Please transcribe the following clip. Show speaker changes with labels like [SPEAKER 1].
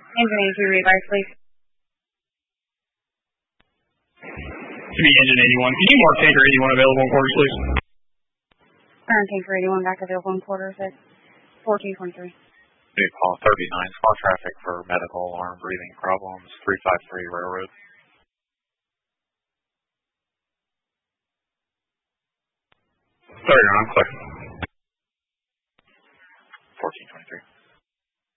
[SPEAKER 1] Engine 82 readvice, please.
[SPEAKER 2] To be Engine 81. Can you mark Tanker 81 available in quarters, please?
[SPEAKER 1] Current Tanker 81 back available in quarters at 1423.
[SPEAKER 3] Big call 39, small traffic for medical alarm breathing problems, 353 Railroad.
[SPEAKER 2] 39, clear.